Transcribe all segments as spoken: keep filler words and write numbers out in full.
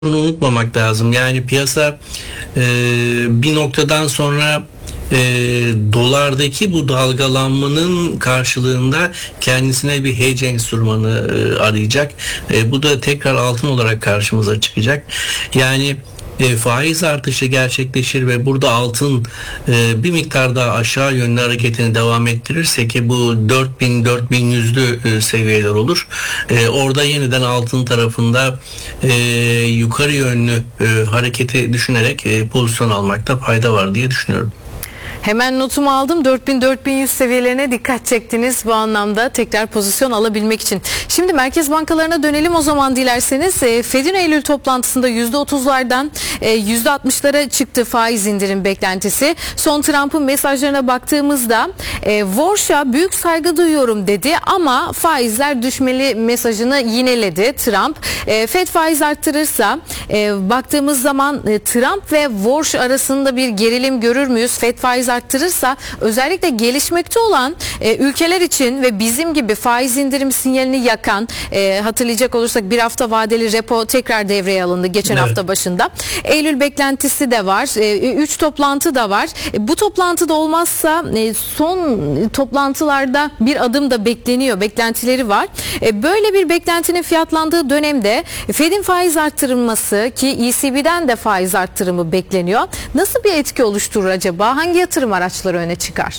Bunu unutmamak lazım. Yani piyasa e, bir noktadan sonra e, dolardaki bu dalgalanmanın karşılığında kendisine bir hedge enstrümanı e, arayacak. E, bu da tekrar altın olarak karşımıza çıkacak. Yani e, faiz artışı gerçekleşir ve burada altın e, bir miktar daha aşağı yönlü hareketini devam ettirirse ki bu dört bin dört bin yüzlü e, seviyeler olur. E, orada yeniden altın tarafında e, yukarı yönlü e, hareketi düşünerek e, pozisyon almakta fayda var diye düşünüyorum. Hemen notumu aldım. dört bin dört bin yüz seviyelerine dikkat çektiniz bu anlamda tekrar pozisyon alabilmek için. Şimdi merkez bankalarına dönelim o zaman dilerseniz. E, Fed'in Eylül toplantısında yüzde otuzlardan e, yüzde altmışlara çıktı faiz indirim beklentisi. Son Trump'ın mesajlarına baktığımızda e, Warsh'a büyük saygı duyuyorum dedi ama faizler düşmeli mesajını yineledi Trump. E, Fed faiz arttırırsa e, baktığımız zaman e, Trump ve Warsh arasında bir gerilim görür müyüz? Fed faiz arttırırsa özellikle gelişmekte olan e, ülkeler için ve bizim gibi faiz indirim sinyalini yakan e, hatırlayacak olursak bir hafta vadeli repo tekrar devreye alındı geçen evet. hafta başında. Eylül beklentisi de var. E, üç toplantı da var. E, bu toplantıda olmazsa e, son toplantılarda bir adım da bekleniyor. Beklentileri var. E, böyle bir beklentinin fiyatlandığı dönemde Fed'in faiz arttırılması ki E C B'den de faiz arttırımı bekleniyor. Nasıl bir etki oluşturur acaba? Hangi yatırım araçları öne çıkar?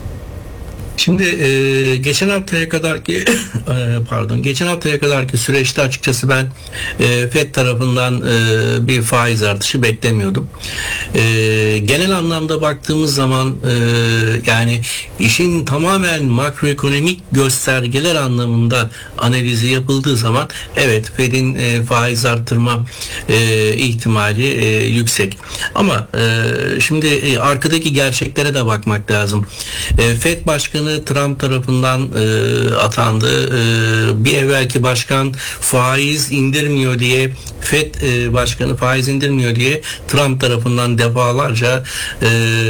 Şimdi e, geçen haftaya kadar ki pardon geçen haftaya kadar ki süreçte açıkçası ben e, Fed tarafından e, bir faiz artışı beklemiyordum. E, genel anlamda baktığımız zaman e, yani işin tamamen makroekonomik göstergeler anlamında analizi yapıldığı zaman evet Fed'in e, faiz arttırma e, ihtimali e, yüksek. Ama e, şimdi e, arkadaki gerçeklere de bakmak lazım. E, Fed Başkanı Trump tarafından e, atandı. E, bir evvelki başkan faiz indirmiyor diye Fed e, başkanı faiz indirmiyor diye Trump tarafından defalarca e,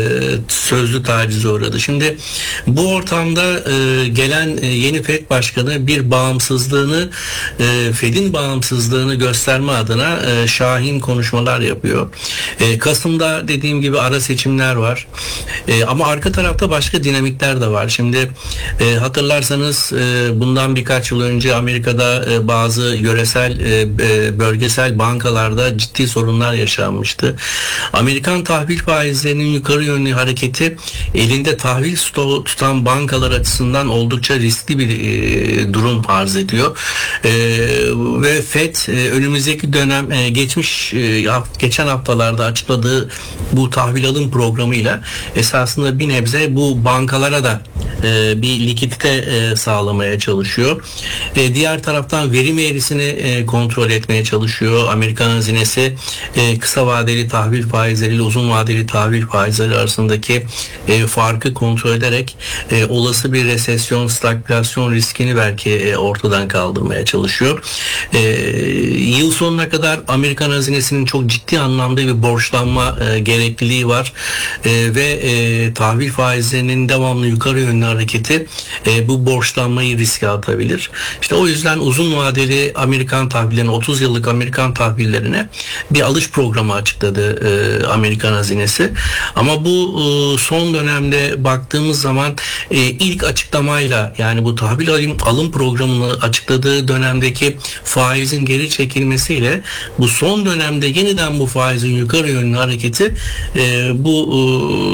sözlü tacize uğradı. Şimdi bu ortamda e, gelen e, yeni Fed başkanı bir bağımsızlığını e, Fed'in bağımsızlığını gösterme adına e, şahin konuşmalar yapıyor. E, Kasım'da dediğim gibi ara seçimler var. E, ama arka tarafta başka dinamikler de var. Şimdi e, hatırlarsanız e, bundan birkaç yıl önce Amerika'da e, bazı yöresel e, e, bölgesel bankalarda ciddi sorunlar yaşanmıştı. Amerikan tahvil faizlerinin yukarı yönlü hareketi elinde tahvil stoğu tutan bankalar açısından oldukça riskli bir e, durum arz ediyor. E, ve Fed e, önümüzdeki dönem e, geçmiş e, geçen haftalarda açıkladığı bu tahvil alım programıyla esasında bir nebze bu bankalara da e, bir likidite e, sağlamaya çalışıyor. E, diğer taraftan verim eğrisini e, kontrol etmeye çalışıyor. Amerikan hazinesi e, kısa vadeli tahvil faizleriyle uzun vadeli tahvil faizleri arasındaki e, farkı kontrol ederek e, olası bir resesyon, stagflasyon riskini belki e, ortadan kaldırmaya çalışıyor. E, yıl sonuna kadar Amerikan hazinesinin çok ciddi anlamda bir borçlanma e, gerekliliği var e, ve e, tahvil faizlerinin devamlı yukarı yönlü hareketi e, bu borçlanmayı riske atabilir. İşte o yüzden uzun vadeli Amerikan tahvillerine, otuz yıllık Amerikan tahvillerine bir alış programı açıkladı e, Amerikan hazinesi. Ama bu e, son dönemde baktığımız zaman e, ilk açıklamayla yani bu tahvil alım, alım programını açıkladığı dönemdeki faizin geri çekilmesiyle bu son dönemde yeniden bu faizin yukarı yönlü hareketi e, bu e,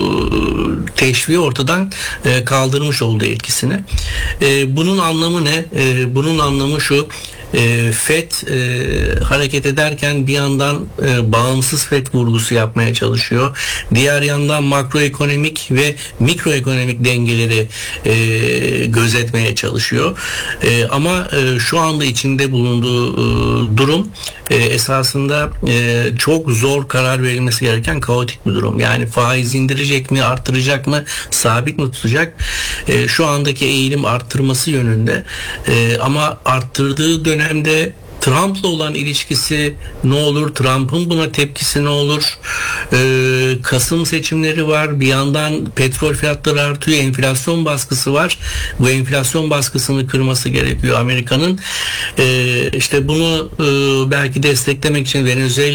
teşviği ortadan e, kaldırmış oldu etkisini. E, bunun anlamı ne? E, bunun anlamı şu. E, Fed e, hareket ederken bir yandan e, bağımsız Fed vurgusu yapmaya çalışıyor. Diğer yandan makroekonomik ve mikroekonomik dengeleri e, gözetmeye çalışıyor. E, ama e, şu anda içinde bulunduğu e, durum e, esasında e, çok zor karar verilmesi gereken kaotik bir durum. Yani faiz indirecek mi, arttıracak mı, sabit mi tutacak? E, şu andaki eğilim arttırması yönünde. E, ama arttırdığı dönemde Trump'la olan ilişkisi ne olur? Trump'ın buna tepkisi ne olur? Ee, Kasım seçimleri var. Bir yandan petrol fiyatları artıyor. Enflasyon baskısı var. Bu enflasyon baskısını kırması gerekiyor Amerika'nın. Ee, işte bunu e, belki desteklemek için Venezuela